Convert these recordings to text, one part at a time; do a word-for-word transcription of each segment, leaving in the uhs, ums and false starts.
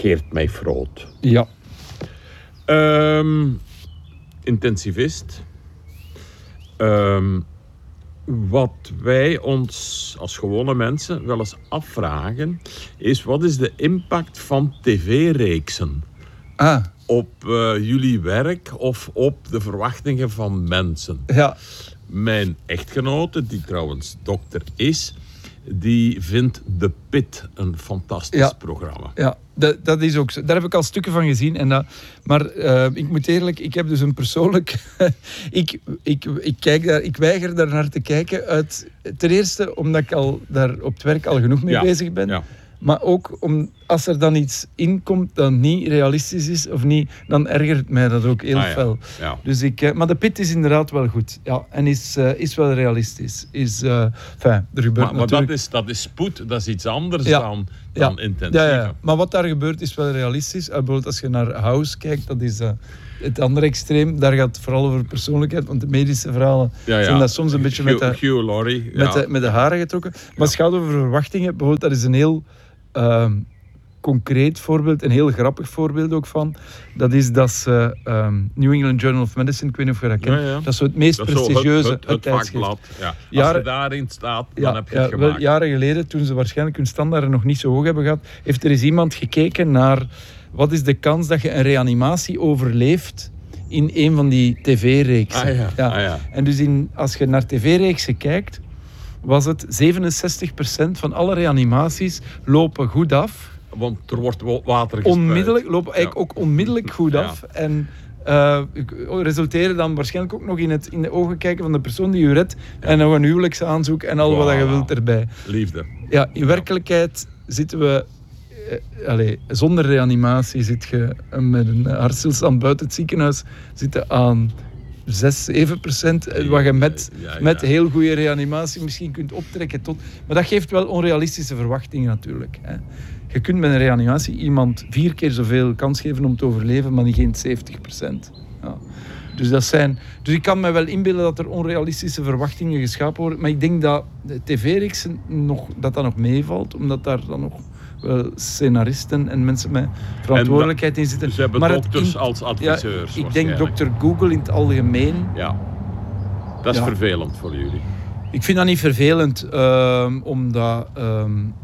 Geert Meijfroot. Ja. Um, intensivist. Um, wat wij ons als gewone mensen wel eens afvragen, is wat is de impact van tv-reeksen Ah. op uh, jullie werk of op de verwachtingen van mensen? Ja. Mijn echtgenote, die trouwens dokter is, die vindt The Pit een fantastisch ja. programma. Ja, dat, dat is ook zo. Daar heb ik al stukken van gezien. En dat, maar uh, ik moet eerlijk, ik heb dus een persoonlijk... ik, ik, ik, kijk daar, ik weiger daar naar te kijken. Uit, ten eerste omdat ik al daar op het werk al genoeg mee ja. bezig ben. Ja. Maar ook om, als er dan iets inkomt dat niet realistisch is, of niet, dan ergert mij dat ook heel ah, ja. fel. Ja. Dus ik, uh, maar de Pit is inderdaad wel goed. Ja, en is, uh, is wel realistisch. Is, uh, enfin, er gebeurt maar maar natuurlijk... dat, is, dat is spoed, dat is iets anders ja. dan, dan ja. intensief. Ja, ja. Maar wat daar gebeurt is wel realistisch. Uh, bijvoorbeeld als je naar House kijkt, dat is uh, het andere extreem. Daar gaat het vooral over persoonlijkheid, want de medische verhalen ja, ja. zijn dat soms een beetje Hugh, met, de, Hugh Laurie, ja. met, de, met de haren getrokken. Maar ja. als het gaat over verwachtingen, bijvoorbeeld, dat is een heel... Uh, concreet voorbeeld, een heel grappig voorbeeld ook van. Dat is dat ze um, New England Journal of Medicine, ik weet niet of je dat kent, ja, ja. dat is zo het meest dat prestigieuze het, het, het vakblad. Ja. Als jaren, je daarin staat, dan ja, heb je ja, het gemaakt. Wel, jaren geleden, toen ze waarschijnlijk hun standaarden nog niet zo hoog hebben gehad, heeft er eens iemand gekeken naar wat is de kans dat je een reanimatie overleeft in een van die tv-reeksen. Ah, ja. Ja. Ah, ja. En dus in, als je naar tv-reeksen kijkt, was het zevenenzestig procent van alle reanimaties lopen goed af. Want er wordt water gespuit. Onmiddellijk, lopen eigenlijk ja. ook onmiddellijk goed af. Ja. En uh, resulteren dan waarschijnlijk ook nog in, het, in de ogen kijken van de persoon die u redt. Ja. En nog een huwelijksaanzoek en al wow. wat je wilt erbij. Liefde. Ja, in werkelijkheid zitten we... Uh, allez, zonder reanimatie zit je uh, met een hartstilstand buiten het ziekenhuis zitten aan zes, zeven procent. Uh, wat je met, ja, ja. met heel goede reanimatie misschien kunt optrekken tot... Maar dat geeft wel onrealistische verwachtingen natuurlijk. Hè. Je kunt met een reanimatie iemand vier keer zoveel kans geven om te overleven, maar niet geen zeventig procent. Ja. Dus, dat zijn, dus ik kan me wel inbeelden dat er onrealistische verwachtingen geschapen worden, maar ik denk dat de tv-reeksen nog, dat dat nog meevalt, omdat daar dan nog wel scenaristen en mensen met verantwoordelijkheid in zitten. Dus ze hebben maar dokters in, als adviseurs. Ja, ik denk dokter Google in het algemeen. Ja, dat is ja. vervelend voor jullie. Ik vind dat niet vervelend, uh, omdat... Uh,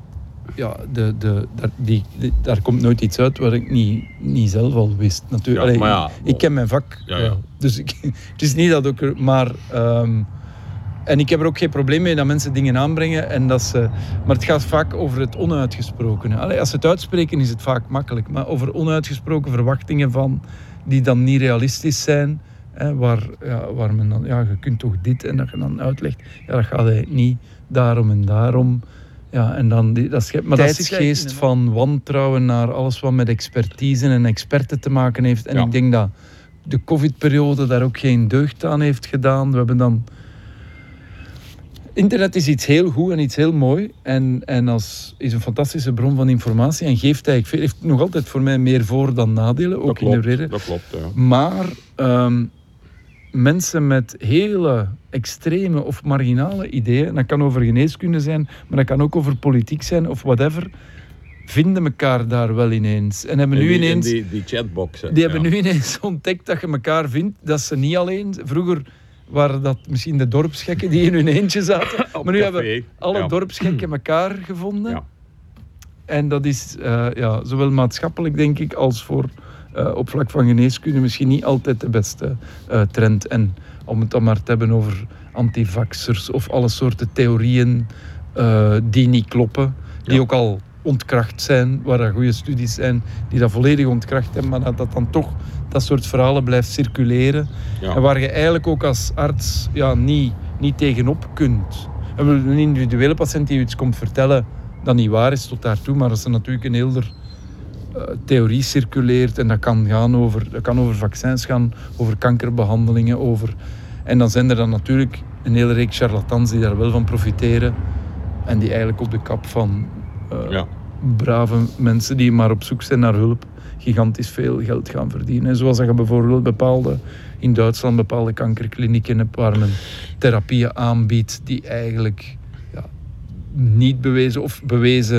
Ja, de, de, daar, die, die, daar komt nooit iets uit wat ik niet, niet zelf al wist. Natuurlijk. Ja, Allee, maar ja, ik, ik ken mijn vak. Ja, ja. Ja. Dus ik, het is niet dat ook... Maar... Um, en ik heb er ook geen probleem mee dat mensen dingen aanbrengen. En dat ze, maar het gaat vaak over het onuitgesprokene. Allee, als ze het uitspreken is het vaak makkelijk. Maar over onuitgesproken verwachtingen van die dan niet realistisch zijn. Hè, waar, ja, waar men dan... Ja, je kunt toch dit en dat je dan uitlegt. Ja, dat gaat eigenlijk niet. Daarom en daarom... Ja, en dan die, dat schept, maar dat is geest van wantrouwen naar alles wat met expertise en experten te maken heeft. En ja. ik denk dat de covid-periode daar ook geen deugd aan heeft gedaan. We hebben dan... Internet is iets heel goed en iets heel mooi. En, en als, is een fantastische bron van informatie. En geeft eigenlijk veel, heeft nog altijd voor mij meer voor dan nadelen. Ook dat klopt, in de reden. Dat klopt, ja. Maar... Um, mensen met hele extreme of marginale ideeën, dat kan over geneeskunde zijn, maar dat kan ook over politiek zijn of whatever, vinden elkaar daar wel ineens. En hebben en nu die, ineens... En die, die chatboxen. Die ja. hebben nu ineens ontdekt dat je elkaar vindt, dat ze niet alleen... Vroeger waren dat misschien de dorpsgekken die in hun eentje zaten, maar nu café. hebben alle ja. dorpsgekken elkaar gevonden. Ja. En dat is uh, ja, zowel maatschappelijk, denk ik, als voor... Uh, op vlak van geneeskunde misschien niet altijd de beste uh, trend. En om het dan maar te hebben over antivaxers of alle soorten theorieën uh, die niet kloppen, die ja. ook al ontkracht zijn, waar er goede studies zijn die dat volledig ontkracht hebben, maar dat dat dan toch dat soort verhalen blijft circuleren. Ja. En waar je eigenlijk ook als arts ja, niet, niet tegenop kunt. En een individuele patiënt die iets komt vertellen dat niet waar is tot daartoe, maar als er natuurlijk een heel Uh, theorie circuleert en dat kan gaan over, dat kan over vaccins gaan, over kankerbehandelingen, over... En dan zijn er dan natuurlijk een hele reeks charlatans die daar wel van profiteren en die eigenlijk op de kap van uh, ja. brave mensen die maar op zoek zijn naar hulp gigantisch veel geld gaan verdienen. En zoals dat je bijvoorbeeld bepaalde, in Duitsland bepaalde kankerklinieken hebt waar men therapieën aanbiedt die eigenlijk ja, niet bewezen of bewezen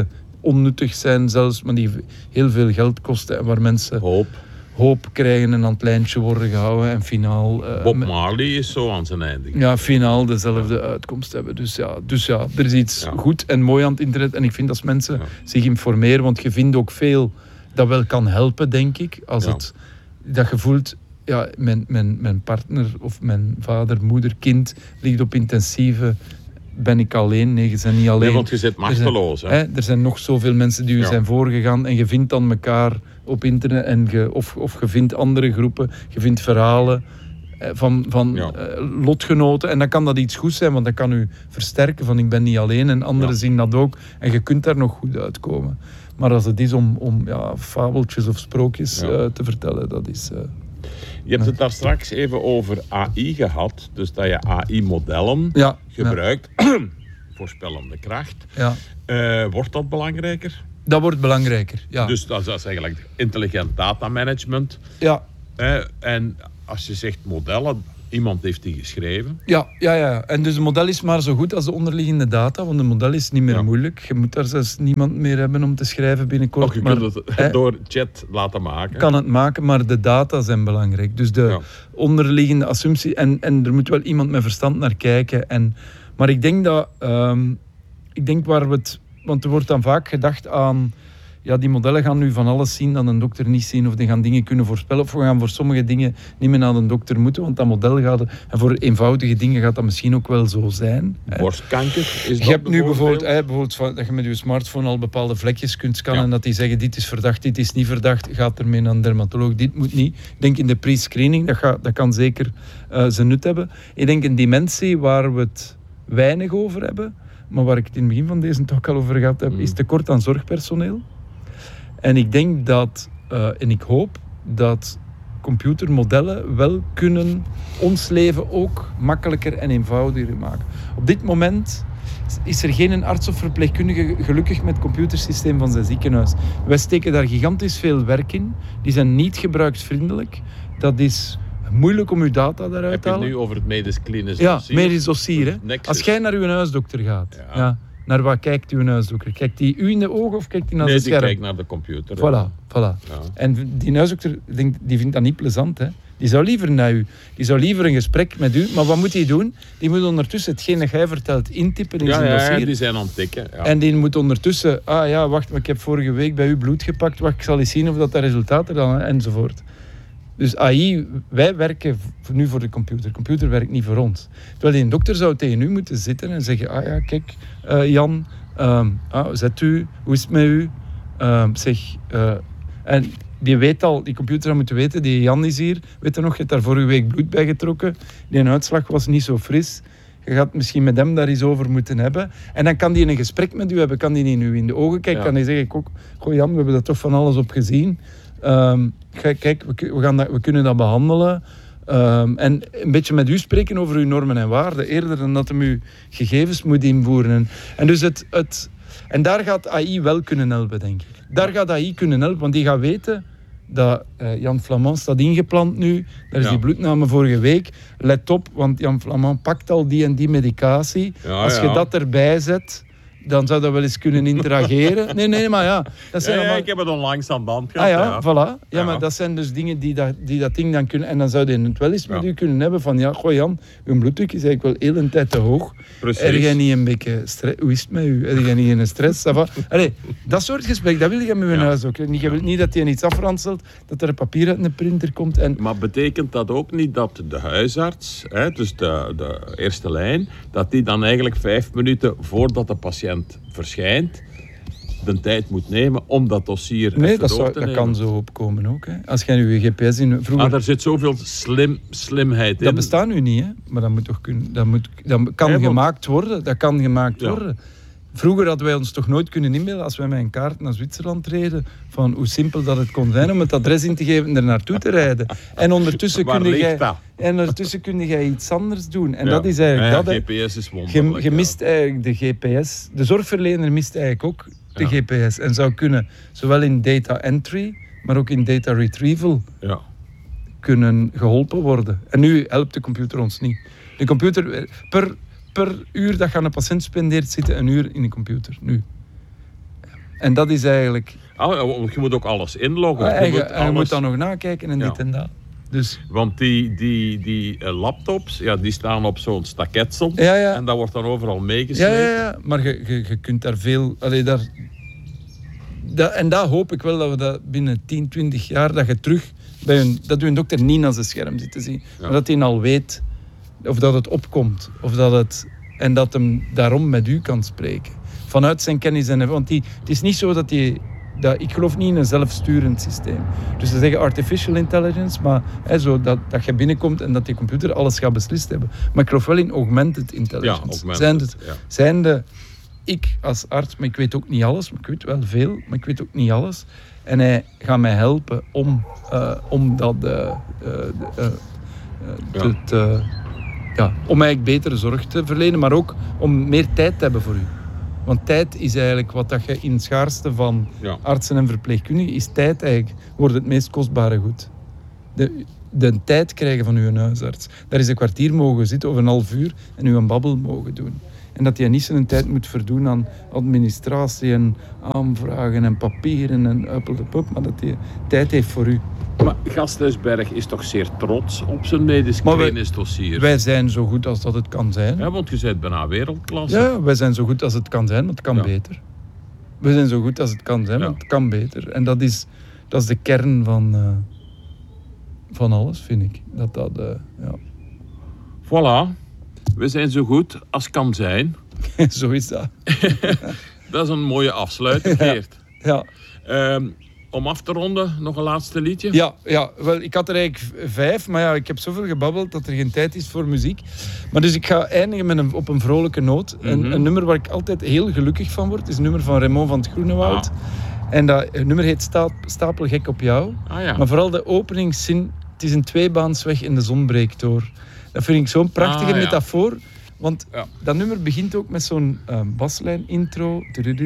onnuttig zijn zelfs, maar die heel veel geld kosten en waar mensen Hoop. hoop krijgen en aan het lijntje worden gehouden en finaal... Uh, Bob Marley is zo aan zijn einde. Ja, finaal dezelfde uitkomst hebben. Dus ja, dus ja er is iets ja. goed en mooi aan het internet. En ik vind als mensen ja. zich informeren, want je vindt ook veel dat wel kan helpen, denk ik. Als ja. het, dat je voelt, ja, mijn, mijn, mijn partner of mijn vader, moeder, kind ligt op intensieve... Ben ik alleen? Nee, je bent niet alleen. Nee, want je zit machteloos. Er zijn, hè? Hè, er zijn nog zoveel mensen die u ja. zijn voorgegaan en je vindt dan elkaar op internet en je, of, of je vindt andere groepen, je vindt verhalen van, van ja. uh, lotgenoten en dan kan dat iets goed zijn, want dat kan u versterken van ik ben niet alleen en anderen ja. zien dat ook en je kunt daar nog goed uitkomen. Maar als het is om, om ja, fabeltjes of sprookjes ja. uh, te vertellen, dat is... Uh, Je hebt het daar straks even over A I gehad, dus dat je A I-modellen ja, gebruikt, ja. voorspellende kracht. Ja. Uh, wordt dat belangrijker? Dat wordt belangrijker, ja. Dus dat is eigenlijk intelligent datamanagement. Ja. Uh, en als je zegt modellen, iemand heeft die geschreven. Ja, ja, ja. En dus een model is maar zo goed als de onderliggende data, want een model is niet meer ja. moeilijk. Je moet daar zelfs niemand meer hebben om te schrijven binnenkort. Och, je maar, kunt het hè, door chat laten maken. kan het maken, maar de data zijn belangrijk. Dus de ja. onderliggende assumptie, en, en er moet wel iemand met verstand naar kijken. En, maar ik denk dat, um, ik denk waar we het, want er wordt dan vaak gedacht aan, ja, die modellen gaan nu van alles zien dat een dokter niet zien, of die gaan dingen kunnen voorspellen, of we gaan voor sommige dingen niet meer naar een dokter moeten, want dat model gaat, en voor eenvoudige dingen gaat dat misschien ook wel zo zijn. Borstkanker, is dat je hebt nu bijvoorbeeld, hè, bijvoorbeeld dat je met je smartphone al bepaalde vlekjes kunt scannen, ja. en dat die zeggen, dit is verdacht, dit is niet verdacht, gaat ermee naar een dermatoloog, dit moet niet. Ik denk in de pre-screening, dat, gaat, dat kan zeker uh, zijn nut hebben. Ik denk een dimensie waar we het weinig over hebben, maar waar ik het in het begin van deze talk al over gehad heb, mm. is tekort aan zorgpersoneel. En ik denk dat, uh, en ik hoop, dat computermodellen wel kunnen ons leven ook makkelijker en eenvoudiger maken. Op dit moment is er geen arts of verpleegkundige gelukkig met het computersysteem van zijn ziekenhuis. Wij steken daar gigantisch veel werk in. Die zijn niet gebruiksvriendelijk. Dat is moeilijk om uw data daaruit te halen. Heb je het nu over het medisch klinisch ja, dossier? Ja, medisch dossier. Hè. Als jij naar uw huisdokter gaat... Ja. Ja, naar wat kijkt uw huisdokter? Kijkt hij u in de ogen of kijkt hij naar nee, zijn scherm? Nee, die kijkt naar de computer. Voilà, voilà. Ja. En die huisdokter, die vindt dat niet plezant. Hè? Die zou liever naar u. Die zou liever een gesprek met u. Maar wat moet hij doen? Die moet ondertussen hetgeen dat jij vertelt intypen in ja, zijn ja, dossier. Ja, die zijn aan het tikken. Ja. En die moet ondertussen... Ah ja, wacht, maar ik heb vorige week bij u bloed gepakt. Wacht, ik zal eens zien of dat de resultaten dan... Enzovoort. Dus A I, wij werken nu voor de computer. De computer werkt niet voor ons. Terwijl een dokter zou tegen u moeten zitten en zeggen... Ah ja, kijk, uh, Jan... Um, ah, zet u, hoe is het met u? Um, zeg, uh, en die weet al, die computer zou moeten weten, die Jan is hier, weet je nog, je hebt daar vorige week bloed bij getrokken, die uitslag was niet zo fris, je gaat misschien met hem daar eens over moeten hebben, en dan kan die een gesprek met u hebben, kan die in u in de ogen kijken, ja. Kan die zeggen, kijk, goh Jan, we hebben daar toch van alles op gezien, um, kijk, we, we, gaan dat, we kunnen dat behandelen. Um, en een beetje met u spreken over uw normen en waarden, eerder dan dat hem uw gegevens moet invoeren. En, en, dus het, het, en daar gaat A I wel kunnen helpen, denk ik. Daar gaat A I kunnen helpen, want die gaat weten dat uh, Jan Flamand staat ingeplant nu, daar is ja. die bloedname vorige week. Let op, want Jan Flamand pakt al die en die medicatie. Ja, Als je ja. dat erbij zet... dan zou dat wel eens kunnen interageren. Nee, nee, maar ja. Dat zijn ja, ja, allemaal... ik heb het onlangs aan band gehad. Ah ja, ja. voilà. Ja, ja, maar dat zijn dus dingen die dat, die dat ding dan kunnen... En dan zou je het wel eens met ja. u kunnen hebben van... Ja, goh Jan, uw bloeddruk is eigenlijk wel heel een tijd te hoog. Precies. Heb jij niet een beetje stress? Hoe is het met u? Heb jij niet een stress? Allee, dat soort gesprek, dat wil je met uw ja. huis ook. Je wilt niet dat hij iets afranselt, dat er een papier uit een printer komt. En... Maar betekent dat ook niet dat de huisarts, hè, dus de, de eerste lijn, dat die dan eigenlijk vijf minuten voordat de patiënt verschijnt, de tijd moet nemen om dat dossier nee, even dat door zou, te dat nemen? kan zo opkomen ook. Hè. Als jij nu je G P S in... Vroeger... Ah, daar zit zoveel slim, slimheid in. Dat bestaat nu niet, hè. Maar dat moet toch kunnen... Dat, moet, dat kan ja, want... gemaakt worden. Dat kan gemaakt ja. worden. Vroeger hadden wij ons toch nooit kunnen inbeelden als wij met een kaart naar Zwitserland reden, van hoe simpel dat het kon zijn om het adres in te geven en er naartoe te rijden. En ondertussen kun jij, en ondertussen kun jij iets anders doen. En ja. dat is eigenlijk ja, dat. G P S is wonderlijk. Je, je mist ja. eigenlijk de G P S. De zorgverlener mist eigenlijk ook de ja. G P S. En zou kunnen, zowel in data entry, maar ook in data retrieval, ja. kunnen geholpen worden. En nu helpt de computer ons niet. De computer... Per, Per uur dat je aan een patiënt spendeert, zit een uur in de computer. Nu. En dat is eigenlijk... Ah, je moet ook alles inloggen. Uh, je, en je, moet en je alles... moet dan nog nakijken en Ja. dit en dat. Dus, Want die, die, die uh, laptops, ja, die staan op zo'n staketsel. ja, ja. En dat wordt dan overal Ja, meegeslepen. ja, ja, maar je, je, je kunt daar veel... Allee, daar, dat, en dat hoop ik wel, dat we dat binnen tien, twintig jaar, dat je terug bij een, dat je een dokter niet naar zijn scherm zit te zien. Ja. Maar dat hij al weet of dat het opkomt. Of dat het, en dat hem daarom met u kan spreken. Vanuit zijn kennis en... Want die, het is niet zo dat hij... Dat, ik geloof niet in een zelfsturend systeem. Dus ze zeggen artificial intelligence, maar hè, zo dat, dat je binnenkomt en dat die computer alles gaat beslist hebben. Maar ik geloof wel in augmented intelligence. Ja, augmented, zijn, het, ja. zijn de... Ik als arts, maar ik weet ook niet alles, maar ik weet wel veel, maar ik weet ook niet alles. En hij gaat mij helpen om, uh, om dat... Uh, uh, uh, uh, Ja. te, te, ja, om eigenlijk betere zorg te verlenen, maar ook om meer tijd te hebben voor u. Want tijd is eigenlijk wat dat je in het schaarste van Ja. artsen en verpleegkundigen is tijd eigenlijk, wordt het meest kostbare goed. De, de tijd krijgen van uw huisarts. Daar is een kwartier mogen zitten of een half uur en u een babbel mogen doen. En dat hij niet zijn tijd moet verdoen aan administratie en aanvragen en papieren en uppeldepup, maar dat hij tijd heeft voor u. Maar Gasthuisberg is toch zeer trots op zijn medisch Maar wij- klinisch dossier. Wij zijn zo goed als dat het kan zijn. Ja, want je bent bijna wereldklasse. Ja, wij zijn zo goed als het kan zijn, maar het kan Ja. beter. We zijn zo goed als het kan zijn, maar Ja. het kan beter. En dat is, dat is de kern van, uh, van alles, vind ik. Dat dat, uh, ja. Voilà. We zijn zo goed als kan zijn. Zo is dat. Dat is een mooie afsluiting, Geert. Ja. Ehm, om af te ronden, nog een laatste liedje? Ja, ja, wel, ik had er eigenlijk v- vijf, maar ja, ik heb zoveel gebabbeld dat er geen tijd is voor muziek. Maar dus ik ga eindigen met een, op een vrolijke noot. Mhm. Een, een nummer waar ik altijd heel gelukkig van word, is een nummer van Raymond van het Groenewoud. Ah. En dat het nummer heet Sta- Stapelgek op jou. Ah ja. Maar vooral de openingszin, het is een tweebaansweg en de zon breekt door. Dat vind ik zo'n prachtige Ah, ja. metafoor. Want Ja. dat nummer begint ook met zo'n uh, baslijn-intro.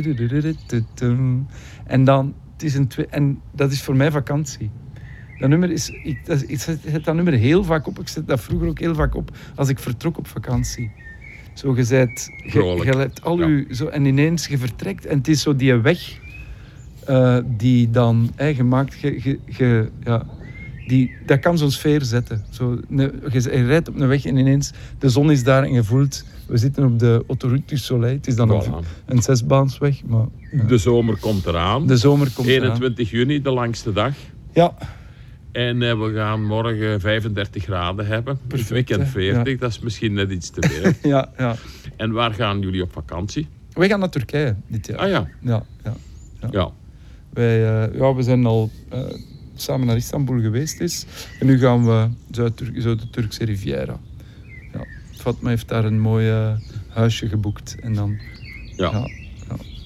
En dan, het is een twee, en dat is voor mij vakantie. Dat nummer is, ik, dat, ik zet dat nummer heel vaak op. Ik zet dat vroeger ook heel vaak op als ik vertrok op vakantie. Zo, je bent, je, Vrolijk. je hebt al Ja. uw, zo, en ineens je vertrekt en het is zo die weg uh, die dan hey, gemaakt, je, je, je, ja, die, dat kan zo'n sfeer zetten. Zo, ne, je, je rijdt op een weg en ineens de zon is daar en je voelt, we zitten op de Autoroute du Soleil. Het is dan Voilà. een, een zesbaansweg, maar ja. De zomer komt eraan. De zomer komt eraan. eenentwintig juni, de langste dag. Ja, En eh, we gaan morgen vijfendertig graden hebben. Het Perfect, weekend hè? veertig, Ja. dat is misschien net iets te veel. ja, ja. En waar gaan jullie op vakantie? Wij gaan naar Turkije dit jaar. Ah ja, Ja, ja. ja. Wij, uh, ja, we zijn al uh, samen naar Istanbul geweest is. En nu gaan we Zuid-Turk, zo de Turkse Riviera. Ja. Fatma heeft daar een mooi uh, huisje geboekt. En dan, ja. ja, ja.